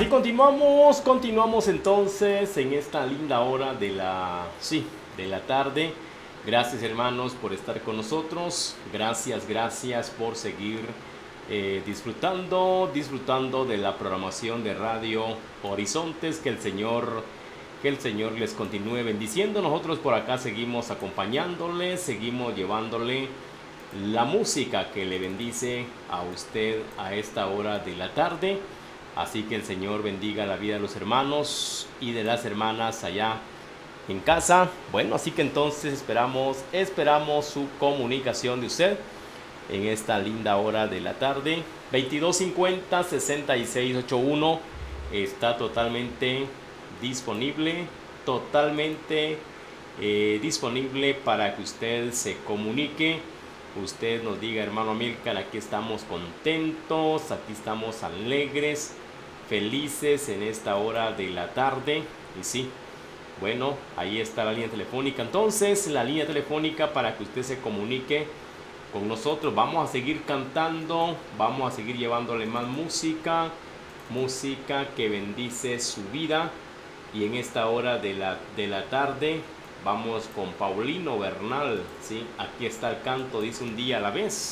Así continuamos entonces en esta linda hora de la tarde. Gracias hermanos por estar con nosotros. Gracias por seguir disfrutando de la programación de Radio Horizontes. Que el Señor les continúe bendiciendo. Nosotros por acá seguimos acompañándole, seguimos llevándole la música que le bendice a usted a esta hora de la tarde. Así que el Señor bendiga la vida de los hermanos y de las hermanas allá en casa. Bueno, así que entonces esperamos su comunicación de usted en esta linda hora de la tarde. 2250-6681 está totalmente disponible, disponible para que usted se comunique. Usted nos diga, hermano Amílcar, aquí estamos contentos, aquí estamos alegres, felices en esta hora de la tarde. Y sí, bueno, ahí está la línea telefónica. Entonces, la línea telefónica para que usted se comunique con nosotros. Vamos a seguir cantando, vamos a seguir llevándole más música que bendice su vida. Y en esta hora de la tarde vamos con Paulino Bernal, ¿sí? Aquí está el canto, dice un día a la vez.